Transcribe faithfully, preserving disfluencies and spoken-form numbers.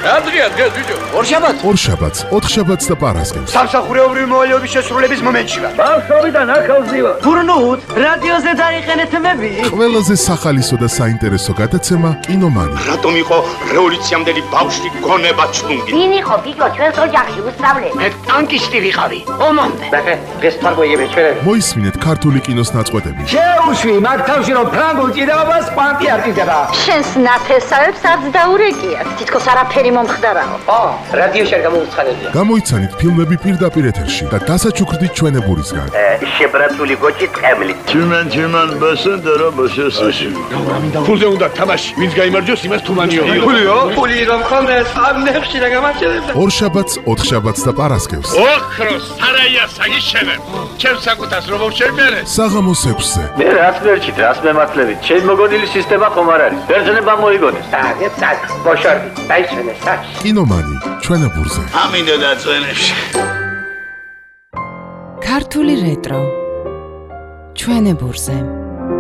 რა დღეა დღეს ბიჭო? ორშაბათს. ორშაბათს, ოთხშაბათს და პარასკევს. სამსახურეობრივი მოვალეობის შესრულების მომენტში ვარ. ბავშვობიდან ახალზევა. გურნუთ, რადიოზე დაიყენეთ მები. ყველაზე სახალისო და საინტერესო გადაცემა კინომანი. რატომ იყო რევოლუციამდელი ბავშვი გონება ჩუნგი? ვინ იყო ბიჭო ჩვენს ოჯახში უსწავლე? მე ტანკისტი ვიყავი. ომამდე. ბახე, დღეს თარგოიები ჩვენ. მოისმინეთ ქართული კინოს ნაწყვეტები. შეუშვი მაგ თავში რომ ფრანგულ ჭიდაობას პანტი არ ჭიდება. შენს ნათესავებს არც დაურეკიათ. თითქოს არაფერი მომხდარაო. ო, რადიოში არ გამოუცხადებია. გამოიცანით ფილმები პირდაპირ ეთერში და დასაჩუქრდით ჩვენებურისგან. შებრაცული გოჭი ტყემლი. Tümen tümen basın dara basıyorsun. ფულზე უნდა თამაში, ვინც გაიმარჯვოს იმას თუმანიო. ფულიო? ფული რომ ხონდეს, ამ ნებში რა გამარჯვებდა. ორშაბათს, ოთხშაბათს და პარასკევს. ოქროს სარაია საგიშენებ. ჩემ საკუთას რომ შევმერე. საღამოს ექვსზე. Ne rast verçit, rast mematlevi. Çel mogodili sistema komarari. Berzene moigones. აგეთ საკ, ბოშორდი, დაისვენე საკ. კინომანი, ჩვენებურზე. ამინდა დაწვენებში. ქართული რეტრო ჩვენებურზე.